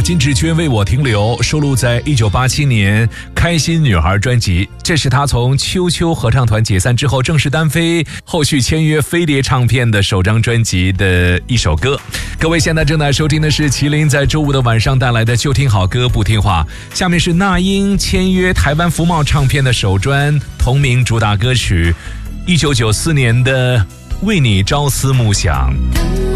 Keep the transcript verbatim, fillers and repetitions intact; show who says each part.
Speaker 1: 金志娟为我停留收录在一九八七年开心女孩专辑，这是她从秋秋合唱团解散之后正式单飞，后续签约飞碟唱片的首张专辑的一首歌。各位现在正在收听的是麒麟在周五的晚上带来的就听好歌不听话，下面是那英签约台湾福茂唱片的首专同名主打歌曲一九九四年的为你朝思暮想。